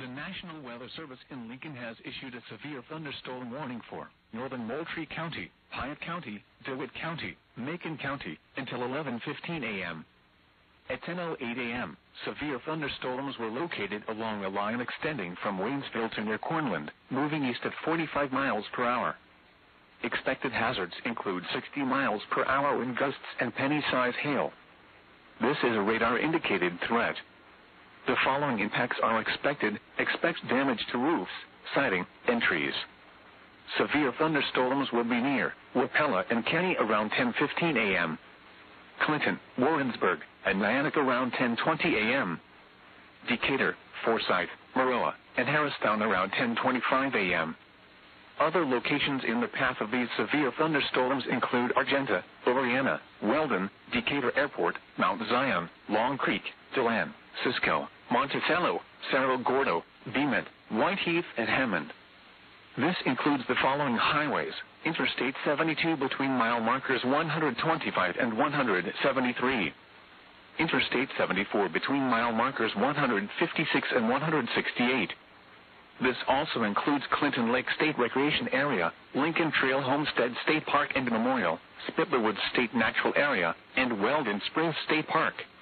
The National Weather Service in Lincoln has issued a severe thunderstorm warning for northern Moultrie County, Piatt County, DeWitt County, Macon County, until 11:15 a.m. At 10:08 a.m., severe thunderstorms were located along a line extending from Waynesville to near Cornland, moving east at 45 miles per hour. Expected hazards include 60 miles per hour wind gusts and penny-size hail. This is a radar-indicated threat. The following impacts are expected. Expect damage to roofs, siding, and trees. Severe thunderstorms will be near Wapella and Kenny around 10:15 a.m. Clinton, Warrensburg, and Nyack around 10:20 a.m. Decatur, Forsyth, Maroa, and Harristown around 10:25 a.m. Other locations in the path of these severe thunderstorms include Argenta, Oriana, Weldon, Decatur Airport, Mount Zion, Long Creek, DeLand, Cisco, Monticello, Cerro Gordo, Beeman, Whiteheath, and Hammond. This includes the following highways: Interstate 72 between mile markers 125 and 173. Interstate 74 between mile markers 156 and 168. This also includes Clinton Lake State Recreation Area, Lincoln Trail Homestead State Park and Memorial, Spittlerwood State Natural Area, and Weldon Springs State Park.